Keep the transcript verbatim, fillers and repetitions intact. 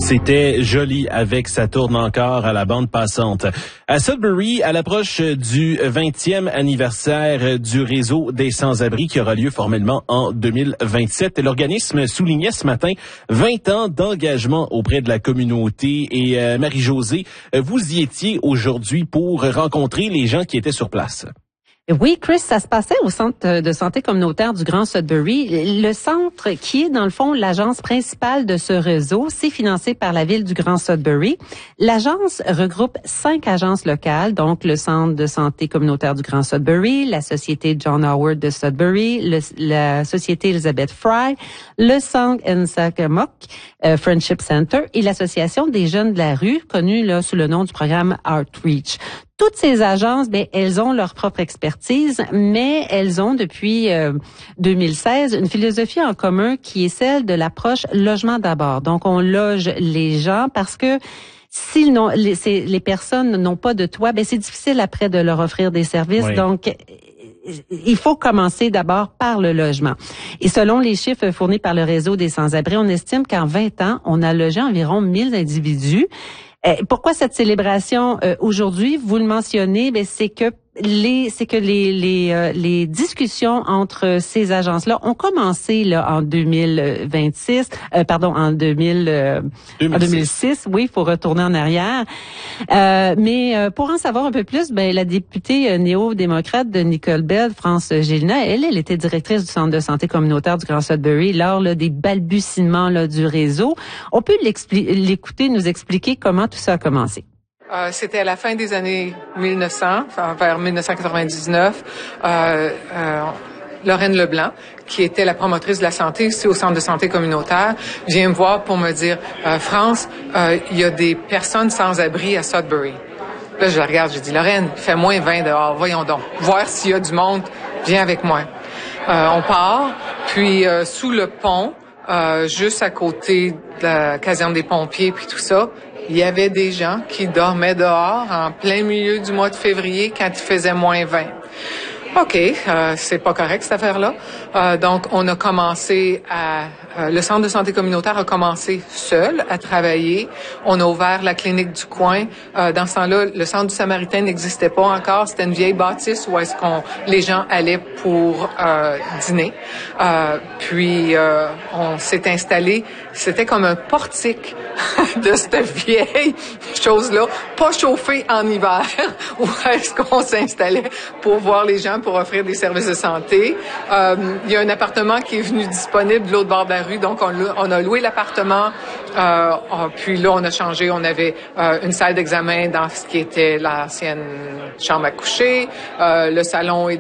C'était joli avec Ça tourne encore à la bande passante. À Sudbury, à l'approche du vingtième anniversaire du réseau des sans-abri qui aura lieu formellement en deux mille vingt-sept, l'organisme soulignait ce matin vingt ans d'engagement auprès de la communauté. Et euh, Marie-Josée, vous y étiez aujourd'hui pour rencontrer les gens qui étaient sur place. Oui, Chris, ça se passait au Centre de santé communautaire du Grand Sudbury. Le centre, qui est dans le fond l'agence principale de ce réseau, c'est financé par la ville du Grand Sudbury. L'agence regroupe cinq agences locales, donc le Centre de santé communautaire du Grand Sudbury, la Société John Howard de Sudbury, le, la Société Elizabeth Fry, le Centre Nsakamok euh, Friendship Center et l'Association des jeunes de la rue, connue là sous le nom du programme Outreach. Toutes ces agences, ben, elles ont leur propre expertise, mais elles ont depuis euh, deux mille seize une philosophie en commun qui est celle de l'approche logement d'abord. Donc, on loge les gens parce que si non, les, les personnes n'ont pas de toit, ben c'est difficile après de leur offrir des services. Oui. Donc, il faut commencer d'abord par le logement. Et selon les chiffres fournis par le réseau des sans-abri, on estime qu'en vingt ans, on a logé environ mille individus. Euh, pourquoi cette célébration euh, aujourd'hui? Vous le mentionnez, ben c'est que les c'est que les les euh, les discussions entre ces agences-là ont commencé là en deux mille vingt-six, euh, pardon en deux mille euh, deux mille six. En deux mille six, oui, il faut retourner en arrière. Euh, mais euh, pour en savoir un peu plus, ben la députée euh, néo-démocrate de Nicole Bell, France Gélina, elle, elle était directrice du Centre de santé communautaire du Grand Sudbury lors là, des balbutiements là du réseau. On peut l'écouter nous expliquer comment tout ça a commencé. Euh, c'était à la fin des années mille neuf cents, enfin, vers mille neuf cent quatre-vingt-dix-neuf. Euh, euh, Lorraine Leblanc, qui était la promotrice de la santé ici au Centre de santé communautaire, vient me voir pour me dire euh, « France, euh, il y a des personnes sans abri à Sudbury. » Là, je la regarde, je dis « Lorraine, il fait moins vingt dehors, voyons donc, voir s'il y a du monde, viens avec moi. Euh, » On part, puis euh, sous le pont, euh, juste à côté de la caserne des pompiers, puis tout ça, il y avait des gens qui dormaient dehors en plein milieu du mois de février quand il faisait moins vingt. OK, euh, c'est pas correct cette affaire-là. Euh, donc, on a commencé à... Euh, le Centre de santé communautaire a commencé seul à travailler. On a ouvert la clinique du coin. Euh, dans ce temps-là, le Centre du Samaritain n'existait pas encore. C'était une vieille bâtisse où est-ce qu'on les gens allaient pour euh, dîner. Euh, puis, euh, on s'est installé. C'était comme un portique de cette vieille chose-là, pas chauffée en hiver, où est-ce qu'on s'installait pour voir les gens, pour offrir des services de santé. Euh, il y a un appartement qui est venu disponible de l'autre bord de la rue, donc on, on a loué l'appartement. Euh, puis là, on a changé. On avait euh, une salle d'examen dans ce qui était l'ancienne chambre à coucher. Euh, le salon est